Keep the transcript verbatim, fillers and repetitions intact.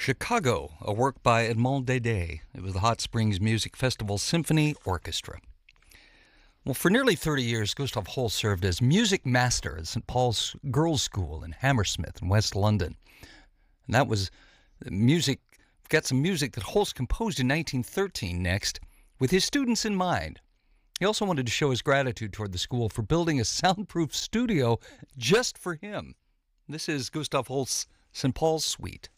Chicago, a work by Edmond Dede. It was the Hot Springs Music Festival Symphony Orchestra. Well, for nearly thirty years, Gustav Holst served as music master at Saint Paul's Girls' School in Hammersmith in West London. And that was music, we've got some music that Holst composed in nineteen thirteen next, with his students in mind. He also wanted to show his gratitude toward the school for building a soundproof studio just for him. This is Gustav Holst's Saint Paul's Suite.